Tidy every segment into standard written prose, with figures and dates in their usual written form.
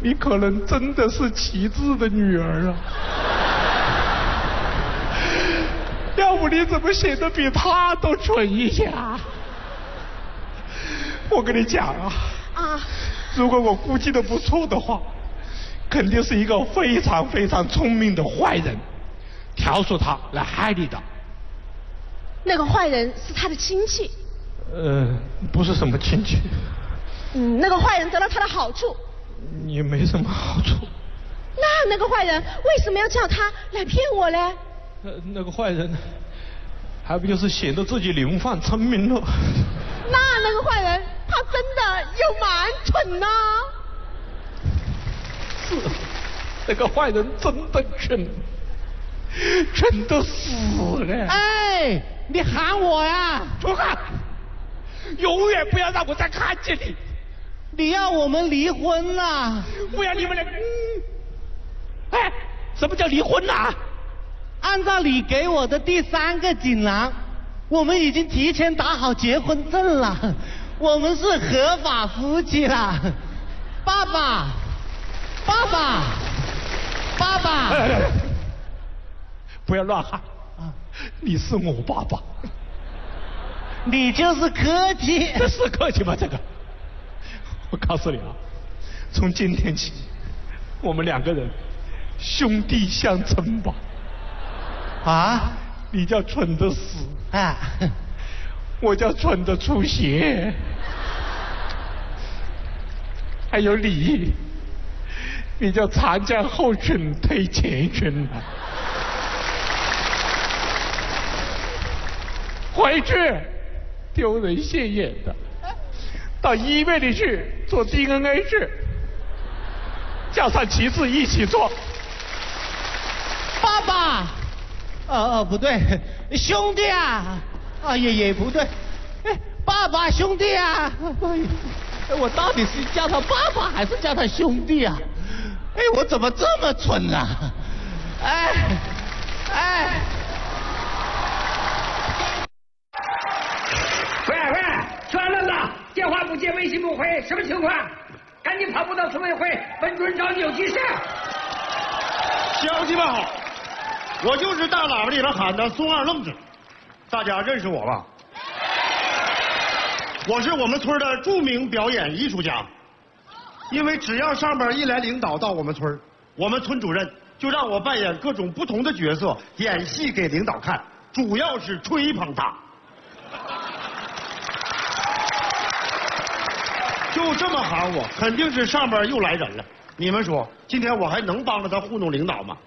你可能真的是旗帜的女儿啊。要不你怎么写的比他都蠢一些啊？我跟你讲啊，如果我估计的不错的话，肯定是一个非常非常聪明的坏人，挑唆他来害你的。 那个坏人是他的亲戚。 不是什么亲戚。 那个坏人得了他的好处。 也没什么好处。 那个坏人为什么要叫他来骗我嘞？ 那个坏人，还不就是显得自己灵犯聪明了？ 那个坏人，他真的又蛮蠢呐。 是，那个坏人真的蠢，蠢得死了。 哎，你喊我呀？ 出去！永远不要让我再看见你。 你要我们离婚呐？ 不要你们两个。哎，什么叫离婚呐？ 按照你给我的第3个锦囊，我们已经提前打好结婚证了，我们是合法夫妻了。爸爸，爸爸，爸爸！ 不要乱喊啊！你是我爸爸。 你就是客气。 这是客气吗？这个，我告诉你啊，从今天起，我们2个人兄弟相称吧。 啊？ 你叫蠢的死啊， 我叫蠢的出血。还有你叫长江后群推前群了。回去丢人现眼的，到医院里去做 DNA 去，叫上旗帜一起做。 爸爸。不对，兄弟啊，也不对，爸爸兄弟啊，我到底是叫他爸爸还是叫他兄弟啊？我怎么这么蠢啊？ 喂，专愣子，电话不接，微信不回，什么情况？赶紧跑步到村委会，本主任找你有急事。 乡亲们好。我就是大喇叭里边喊的松二愣子，大家认识我吧？我是我们村的著名表演艺术家，因为只要上边一来领导到我们村，我们村主任就让我扮演各种不同的角色，演戏给领导看，主要是吹捧他。就这么喊我，肯定是上边又来人了。你们说，今天我还能帮着他糊弄领导吗？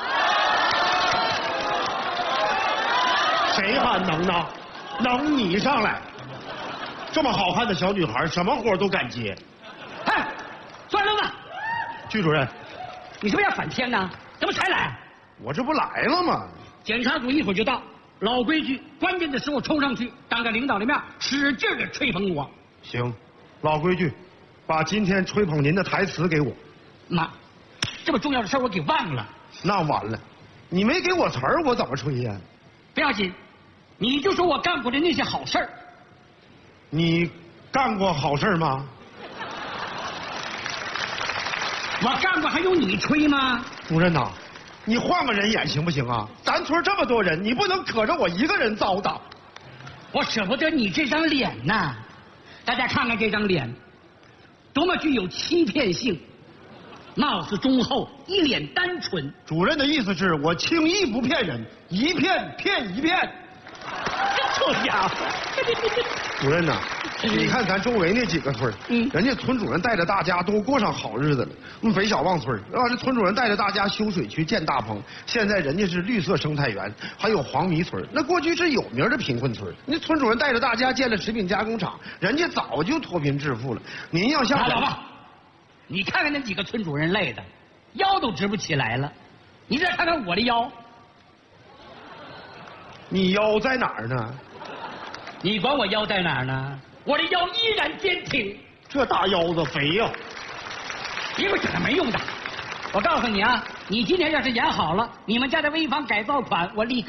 谁喊能呢？能你上来！这么好看的小女孩，什么活都敢接。 哎，专愣子， 剧主任， 你是不是要反天呢？怎么才来？ 我这不来了吗？ 检查组一会儿就到。老规矩，关键的时候冲上去，当着领导的面使劲的吹捧我。 行，老规矩，把今天吹捧您的台词给我。 妈，这么重要的事我给忘了。 那完了，你没给我词儿，我怎么吹呀？ 不要紧，你就说我干过的那些好事儿。 你干过好事吗？ 我干过还用你吹吗？ 主任呐，你换个人演行不行啊？咱村这么多人，你不能可着我一个人糟蹋。 我舍不得你这张脸呐，大家看看这张脸，多么具有欺骗性。貌似忠厚，一脸单纯。 主任的意思是我轻易不骗人，一骗骗一骗。 臭家伙！ 主任呐，你看咱周围那几个村，人家村主任带着大家都过上好日子了。北小旺村，这村主任带着大家修水渠、建大棚，现在人家是绿色生态园，还有黄鹂村，那过去是有名的贫困村。那村主任带着大家建了食品加工厂，人家早就脱贫致富了。您要像老吧，你看看那几个村主任累的，腰都直不起来了。你再看看我的腰， 你腰在哪儿呢？ 你管我腰在哪儿呢？我的腰依然坚挺。 这大腰子肥呀！ 别给我整那没用的。我告诉你啊，你今天要是演好了，你们家的危房改造款，我立刻。